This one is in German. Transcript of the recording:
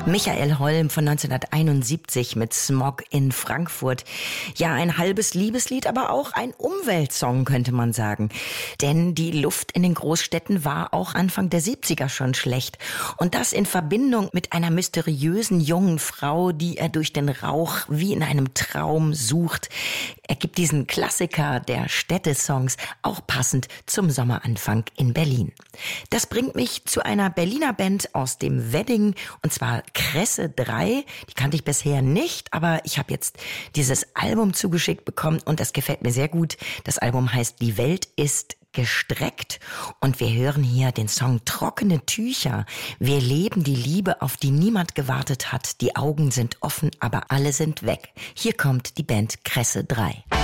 Michael Holm von 1971 mit Smog in Frankfurt. Ja, ein halbes Liebeslied, aber auch ein Umweltsong, könnte man sagen. Denn die Luft in den Großstädten war auch Anfang der 70er schon schlecht. Und das in Verbindung mit einer mysteriösen jungen Frau, die er durch den Rauch wie in einem Traum sucht. Er gibt diesen Klassiker der Städtesongs auch passend zum Sommeranfang in Berlin. Das bringt mich zu einer Berliner Band aus dem Wedding, und zwar Kresse 3. Die kannte ich bisher nicht, aber ich habe jetzt dieses Album zugeschickt bekommen und das gefällt mir sehr gut. Das Album heißt Die Welt ist gestreckt und wir hören hier den Song Trockene Tücher. Wir leben die Liebe, auf die niemand gewartet hat. Die Augen sind offen, aber alle sind weg. Hier kommt die Band Kresse 3.